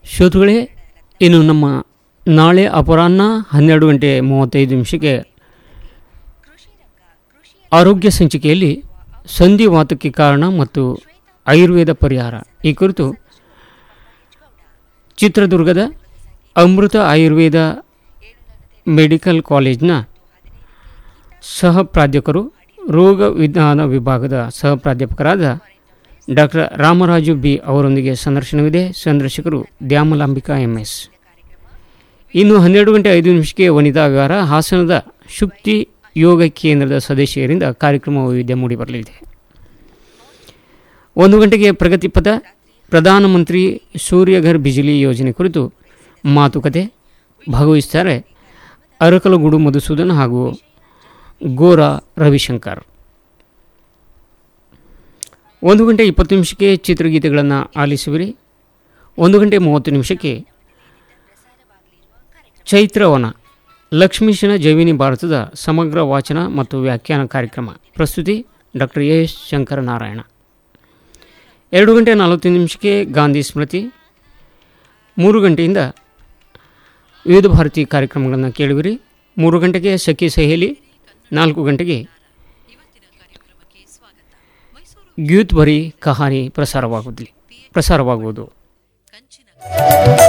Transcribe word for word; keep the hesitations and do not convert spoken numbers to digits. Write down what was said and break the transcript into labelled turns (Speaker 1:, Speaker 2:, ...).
Speaker 1: ಶ್ರೋತೃಗಳೇ, ಇನ್ನು ನಮ್ಮ ನಾಳೆ ಅಪರಾಹ್ನ ಹನ್ನೆರಡು ಗಂಟೆ ಮೂವತ್ತೈದು ನಿಮಿಷಕ್ಕೆ ಆರೋಗ್ಯ ಸಂಚಿಕೆಯಲ್ಲಿ ಸಂಧಿವಾತಕ್ಕೆ ಕಾರಣ ಮತ್ತು ಆಯುರ್ವೇದ ಪರಿಹಾರ ಈ ಕುರಿತು ಚಿತ್ರದುರ್ಗದ ಅಮೃತ ಆಯುರ್ವೇದ ಮೆಡಿಕಲ್ ಕಾಲೇಜಿನ ಸಹ ಪ್ರಾಧ್ಯಾಪಕರು, ರೋಗ ವಿಜ್ಞಾನ ವಿಭಾಗದ ಸಹ ಪ್ರಾಧ್ಯಾಪಕರಾದ ಡಾಕ್ಟರ್ ರಾಮರಾಜು ಬಿ ಅವರೊಂದಿಗೆ ಸಂದರ್ಶನವಿದೆ. ಸಂದರ್ಶಕರು ದ್ಯಾಮಲಾಂಬಿಕಾ ಎಂ ಎಸ್. ಇನ್ನು ಹನ್ನೆರಡು ಗಂಟೆ ಐದು ನಿಮಿಷಕ್ಕೆ ವನಿತಾಗಾರ ಹಾಸನದ ಶುಕ್ತಿ ಯೋಗ ಕೇಂದ್ರದ ಸದಸ್ಯರಿಂದ ಕಾರ್ಯಕ್ರಮ ವೈವಿಧ್ಯ ಮೂಡಿಬರಲಿದೆ. ಒಂದು ಗಂಟೆಗೆ ಪ್ರಗತಿಪಥ ಪ್ರಧಾನಮಂತ್ರಿ ಸೂರ್ಯಘರ್ ಬಿಜಿಲಿ ಯೋಜನೆ ಕುರಿತು ಮಾತುಕತೆ ಭಾಗವಹಿಸುತ್ತಾರೆ ಅರಕಲಗೂಡು ಮಧುಸೂದನ್ ಹಾಗೂ ಗೋರಾ ರವಿಶಂಕರ್. ಒಂದು ಗಂಟೆ ಇಪ್ಪತ್ತು ನಿಮಿಷಕ್ಕೆ ಚಿತ್ರಗೀತೆಗಳನ್ನು ಆಲಿಸುವಿರಿ. ಒಂದು ಗಂಟೆ ಮೂವತ್ತು ನಿಮಿಷಕ್ಕೆ ಚೈತ್ರವನ ಲಕ್ಷ್ಮೀಶನ ಜೈವಿನಿ ಭಾರತದ ಸಮಗ್ರ ವಾಚನ ಮತ್ತು ವ್ಯಾಖ್ಯಾನ ಕಾರ್ಯಕ್ರಮ. ಪ್ರಸ್ತುತಿ ಡಾಕ್ಟರ್ ಎ ಎಸ್ ಶಂಕರನಾರಾಯಣ. ಎರಡು ಗಂಟೆ ನಲವತ್ತೈದು ನಿಮಿಷಕ್ಕೆ ಗಾಂಧಿ ಸ್ಮೃತಿ. ಮೂರು ಗಂಟೆಯಿಂದ ವಿವಿಧ ಭಾರತಿ ಕಾರ್ಯಕ್ರಮಗಳನ್ನು ಕೇಳುವಿರಿ. ಮೂರು ಗಂಟೆಗೆ ಸಖಿ ಸಹೇಲಿ, ನಾಲ್ಕು ಗಂಟೆಗೆ ಗ್ಯೂತ್ ಭರಿ ಕಹಾನಿ ಪ್ರಸಾರವಾಗುವುದು ಪ್ರಸಾರವಾಗುವುದು